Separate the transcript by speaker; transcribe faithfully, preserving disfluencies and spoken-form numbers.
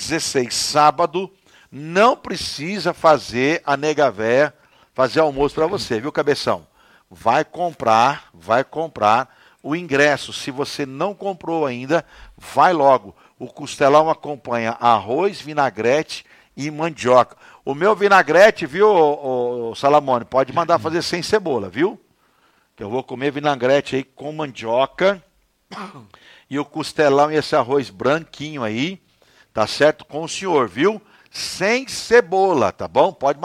Speaker 1: dezesseis, sábado, não precisa fazer a nega véia fazer almoço para você, viu, cabeção? Vai comprar, vai comprar o ingresso. Se você não comprou ainda, vai logo. O costelão acompanha arroz, vinagrete e mandioca. O meu vinagrete, viu, ô, ô, Salamone, pode mandar fazer sem cebola, viu? Que eu vou comer vinagrete aí com mandioca e o costelão e esse arroz branquinho aí, tá certo? Com o senhor, viu? Sem cebola, tá bom? Pode